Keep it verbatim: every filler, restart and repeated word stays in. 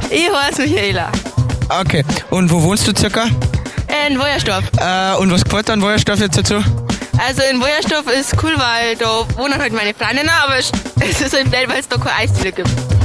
Ich heiße Michaela. Okay. Und wo wohnst du circa? In Wojersdorf. Äh, und was gefällt dir an Wojersdorf jetzt dazu? Also in Wojersdorf ist cool, weil da wohnen halt meine Freundinnen, aber es ist halt blöd, weil es da keine Eisdiele gibt.